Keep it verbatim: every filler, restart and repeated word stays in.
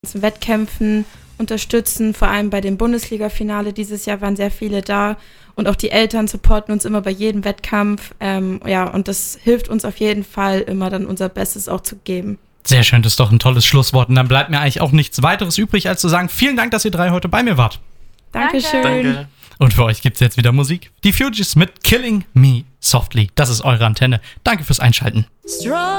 ganzen Wettkämpfen unterstützen, vor allem bei dem Bundesliga-Finale. Dieses Jahr waren sehr viele da und auch die Eltern supporten uns immer bei jedem Wettkampf. Ähm, ja, und das hilft uns auf jeden Fall, immer dann unser Bestes auch zu geben. Sehr schön, das ist doch ein tolles Schlusswort. Und dann bleibt mir eigentlich auch nichts weiteres übrig, als zu sagen, vielen Dank, dass ihr drei heute bei mir wart. Dankeschön. Danke. Und für euch gibt's jetzt wieder Musik. Die Fugees mit Killing Me Softly. Das ist eure Antenne. Danke fürs Einschalten. Strawberry